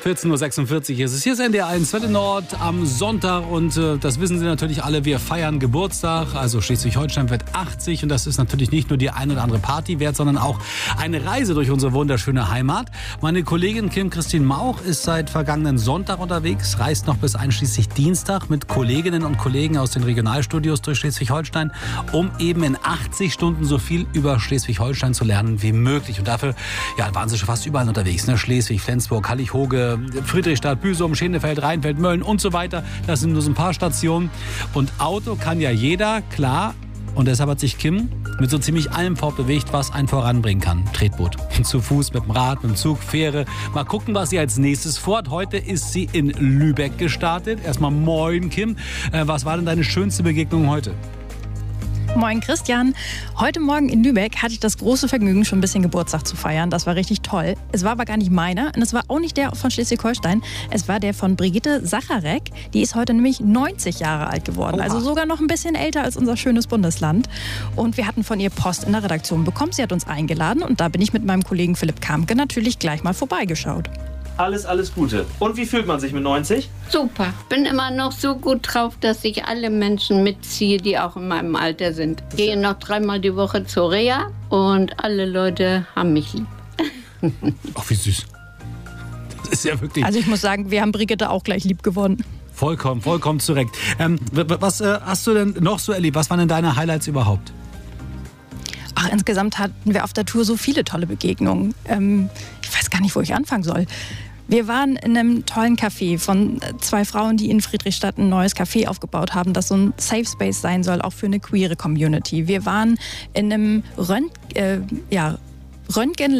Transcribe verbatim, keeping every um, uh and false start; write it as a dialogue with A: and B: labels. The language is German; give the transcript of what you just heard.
A: vierzehn Uhr sechsundvierzig ist es. Hier ist N D R eins Welle Nord am Sonntag und äh, das wissen Sie natürlich alle, wir feiern Geburtstag. Also Schleswig-Holstein wird achtzig und das ist natürlich nicht nur die ein oder andere Party wert, sondern auch eine Reise durch unsere wunderschöne Heimat. Meine Kollegin Kim-Christine Mauch ist seit vergangenen Sonntag unterwegs, reist noch bis einschließlich Dienstag mit Kolleginnen und Kollegen aus den Regionalstudios durch Schleswig-Holstein, um eben in achtzig Stunden so viel über Schleswig-Holstein zu lernen wie möglich. Und dafür ja, waren sie schon fast überall unterwegs. Ne? Schleswig, Flensburg, Hallig-Hoge, Friedrichstadt, Büsum, Schenefeld, Rheinfeld, Mölln und so weiter. Das sind nur so ein paar Stationen. Und Auto kann ja jeder, klar. Und deshalb hat sich Kim mit so ziemlich allem fortbewegt, was einen voranbringen kann. Tretboot, zu Fuß, mit dem Rad, mit dem Zug, Fähre. Mal gucken, was sie als nächstes vorhat. Heute ist sie in Lübeck gestartet. Erstmal moin, Kim. Äh, was war denn deine schönste Begegnung heute?
B: Moin Christian. Heute Morgen in Lübeck hatte ich das große Vergnügen, schon ein bisschen Geburtstag zu feiern. Das war richtig toll. Es war aber gar nicht meiner und es war auch nicht der von Schleswig-Holstein. Es war der von Brigitte Sacharek. Die ist heute nämlich neunzig Jahre alt geworden.
A: Oha.
B: Also sogar noch ein bisschen älter als unser schönes Bundesland. Und wir hatten von ihr Post in der Redaktion bekommen. Sie hat uns eingeladen und da bin ich mit meinem Kollegen Philipp Kamke natürlich gleich mal vorbeigeschaut.
C: Alles, alles Gute. Und wie fühlt man sich mit neunzig?
D: Super. Bin immer noch so gut drauf, dass ich alle Menschen mitziehe, die auch in meinem Alter sind. Gehe noch dreimal die Woche zur Reha und alle Leute haben mich lieb.
A: Ach, wie süß. Das ist ja wirklich...
B: Also ich muss sagen, wir haben Brigitte auch gleich lieb gewonnen.
A: Vollkommen, vollkommen zurecht. Ähm, was äh, hast du denn noch so erlebt? Was waren denn deine Highlights überhaupt?
B: Ach, insgesamt hatten wir auf der Tour so viele tolle Begegnungen. Ähm, ich weiß gar nicht, wo ich anfangen soll. Wir waren in einem tollen Café von zwei Frauen, die in Friedrichstadt ein neues Café aufgebaut haben, das so ein Safe Space sein soll, auch für eine queere Community. Wir waren in einem Rönt- äh, ja, Röntgen